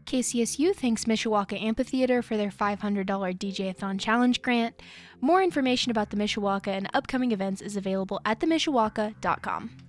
KCSU thanks Mishawaka Amphitheater for their $500 DJ-a-thon challenge grant. More information about the Mishawaka and upcoming events is available at themishawaka.com.